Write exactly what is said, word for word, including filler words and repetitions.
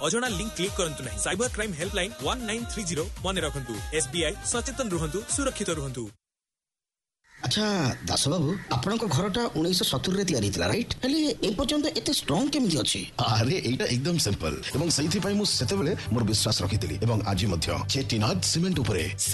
अजणा link click करंतु नहीं। Cyber crime helpline one nine three zero मन रखंतु। एसबीआई सचेतन रुहंतु, सुरक्षित रुहंतु। अच्छा दास बाबू आपण घरटा उन्नीस सत्तर रे तैयारी थिला राइट हेले ए पर्यंत एते स्ट्रांग केमि अछि? अरे एटा एकदम सिंपल एवं सही थी पई मु सेते बेले मोर विश्वास रखितिली एवं आज मध्य चेटिनाद सीमेंट उपरे